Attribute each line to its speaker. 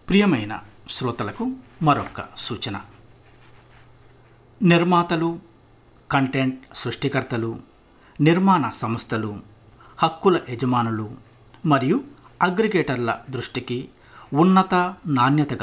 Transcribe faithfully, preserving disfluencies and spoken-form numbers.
Speaker 1: ప్రియమైన శ్రోతలకు మరొక సూచన. నిర్మాతలు, కంటెంట్ సృష్టికర్తలు, నిర్మాణ సంస్థలు, హక్కుల యజమానులు మరియు అగ్రిగేటర్ల దృష్టికి ఉన్నత నాణ్యత